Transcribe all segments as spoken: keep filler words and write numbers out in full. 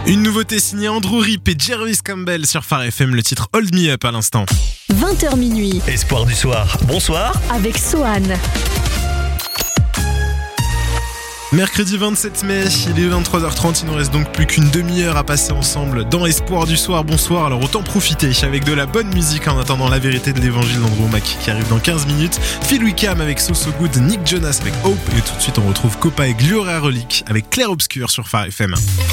Une nouveauté signée Andrew Rip et Jervis Campbell sur Phare F M, le titre Hold Me Up à l'instant. vingt heures minuit. Espoir du soir, bonsoir. Avec Sohan. Mercredi vingt-sept mai, il est vingt-trois heures trente, il nous reste donc plus qu'une demi-heure à passer ensemble dans Espoir du soir. Bonsoir, alors autant profiter avec de la bonne musique en attendant la vérité de l'évangile d'Andrew Mac qui arrive dans quinze minutes. Phil Wickham avec So So Good, Nick Jonas avec Hope et tout de suite on retrouve Copa et Gloria Relic avec Clair Obscur sur Phare F M.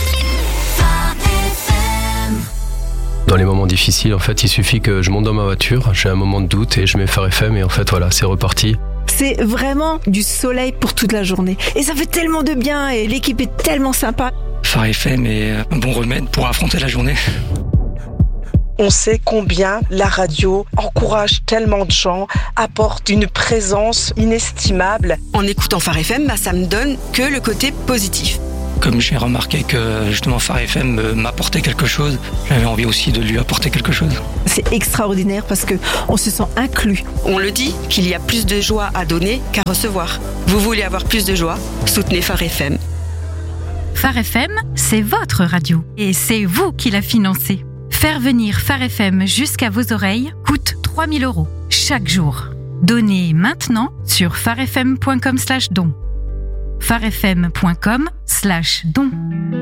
Dans les moments difficiles, en fait, il suffit que je monte dans ma voiture, j'ai un moment de doute et je mets Phare F M et en fait, voilà, c'est reparti. C'est vraiment du soleil pour toute la journée. Et ça fait tellement de bien et l'équipe est tellement sympa. Phare F M est un bon remède pour affronter la journée. On sait combien la radio encourage tellement de gens, apporte une présence inestimable. En écoutant Phare F M, bah, ça me donne que le côté positif. Comme j'ai remarqué que justement Phare F M m'apportait quelque chose, j'avais envie aussi de lui apporter quelque chose. C'est extraordinaire parce que on se sent inclus. On le dit, qu'il y a plus de joie à donner qu'à recevoir. Vous voulez avoir plus de joie? Soutenez Phare F M. Phare F M, c'est votre radio et c'est vous qui la financez. Faire venir Phare F M jusqu'à vos oreilles coûte trois mille euros chaque jour. Donnez maintenant sur pharefm point com slash don. pharefm point com slash don.